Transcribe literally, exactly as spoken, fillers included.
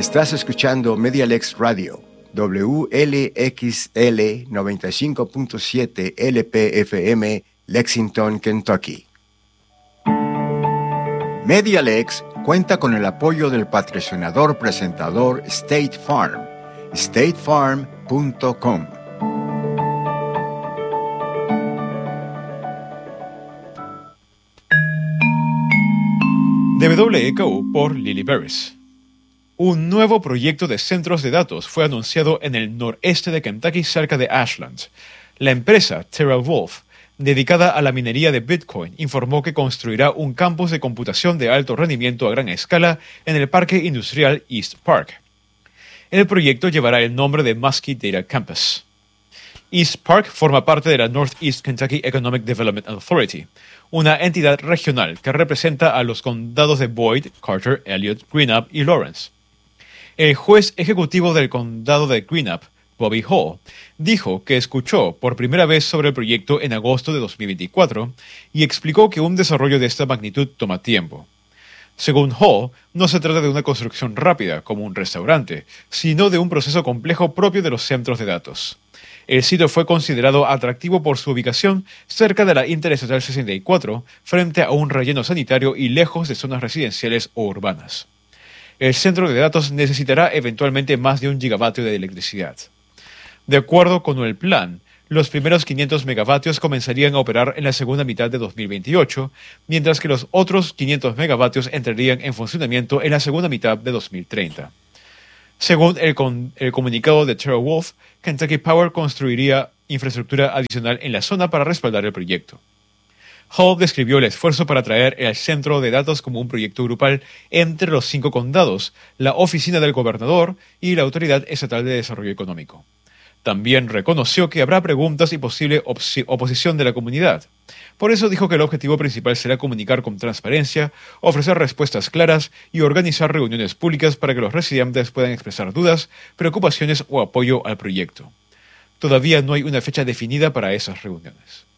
Estás escuchando Medialex Radio, W L X L noventa y cinco punto siete L P F M, Lexington, Kentucky. Medialex cuenta con el apoyo del patrocinador presentador State Farm, state farm punto com. W W K U por Lily Beres. Un nuevo proyecto de centros de datos fue anunciado en el noreste de Kentucky cerca de Ashland. La empresa TeraWulf, dedicada a la minería de Bitcoin, informó que construirá un campus de computación de alto rendimiento a gran escala en el parque industrial East Park. El proyecto llevará el nombre de Muskie Data Campus. East Park forma parte de la Northeast Kentucky Economic Development Authority, una entidad regional que representa a los condados de Boyd, Carter, Elliott, Greenup y Lawrence. El juez ejecutivo del condado de Greenup, Bobby Hall, dijo que escuchó por primera vez sobre el proyecto en agosto de dos mil veinticuatro y explicó que un desarrollo de esta magnitud toma tiempo. Según Hall, no se trata de una construcción rápida como un restaurante, sino de un proceso complejo propio de los centros de datos. El sitio fue considerado atractivo por su ubicación cerca de la Interestatal sesenta y cuatro, frente a un relleno sanitario y lejos de zonas residenciales o urbanas. El centro de datos necesitará eventualmente más de un gigavatio de electricidad. De acuerdo con el plan, los primeros quinientos megavatios comenzarían a operar en la segunda mitad de dos mil veintiocho, mientras que los otros quinientos megavatios entrarían en funcionamiento en la segunda mitad de dos mil treinta. Según el, con, el comunicado de TeraWulf, Kentucky Power construiría infraestructura adicional en la zona para respaldar el proyecto. Hall describió el esfuerzo para traer el centro de datos como un proyecto grupal entre los cinco condados, la oficina del gobernador y la Autoridad Estatal de Desarrollo Económico. También reconoció que habrá preguntas y posible opos- oposición de la comunidad. Por eso dijo que el objetivo principal será comunicar con transparencia, ofrecer respuestas claras y organizar reuniones públicas para que los residentes puedan expresar dudas, preocupaciones o apoyo al proyecto. Todavía no hay una fecha definida para esas reuniones.